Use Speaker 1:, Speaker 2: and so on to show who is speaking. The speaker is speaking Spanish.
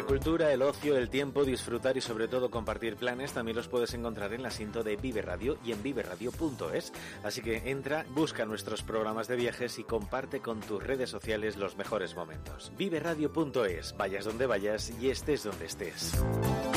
Speaker 1: La cultura, el ocio, el tiempo, disfrutar y sobre todo compartir planes también los puedes encontrar en la cinta de Vive Radio y en viveradio.es. Así que entra, busca nuestros programas de viajes y comparte con tus redes sociales los mejores momentos. Viveradio.es, vayas donde vayas y estés donde estés.